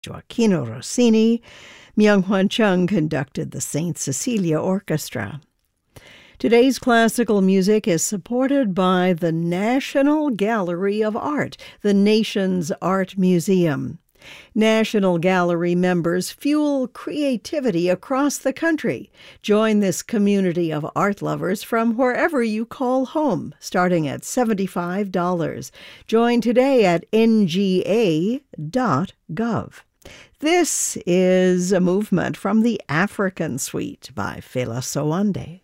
Gioacchino Rossini. Myung-Hwan Chung conducted the St. Cecilia Orchestra. Today's classical music is supported by the National Gallery of Art, the nation's art museum. National Gallery members fuel creativity across the country. Join this community of art lovers from wherever you call home, starting at $75. Join today at nga.gov. This is a movement from the African Suite by Fela Sowande.